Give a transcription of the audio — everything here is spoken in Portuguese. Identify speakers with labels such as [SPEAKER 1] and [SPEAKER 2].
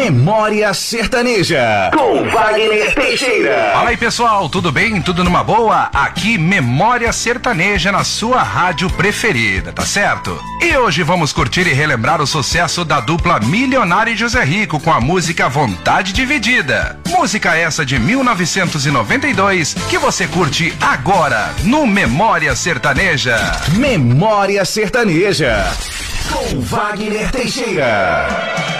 [SPEAKER 1] Memória Sertaneja, com Wagner Teixeira.
[SPEAKER 2] Fala aí, pessoal, tudo bem? Tudo numa boa? Aqui Memória Sertaneja na sua rádio preferida, tá certo? E hoje vamos curtir e relembrar o sucesso da dupla Milionário e José Rico com a música Vontade Dividida. Música essa de 1992 que você curte agora no Memória Sertaneja.
[SPEAKER 1] Memória Sertaneja, com Wagner Teixeira.